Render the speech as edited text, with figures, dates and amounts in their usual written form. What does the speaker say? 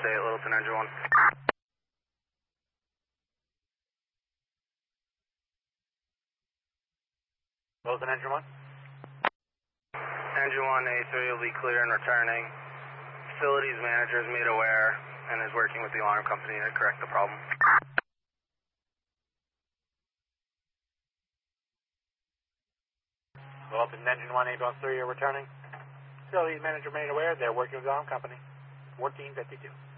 State, Littleton Engine 1. Littleton Engine 1. Engine 1, A3 will be clear and returning. Facilities manager is made aware and is working with the alarm company to correct the problem. Littleton Engine 1, ambulance 3 are returning. Facilities manager made aware they're working with the alarm company. 1452.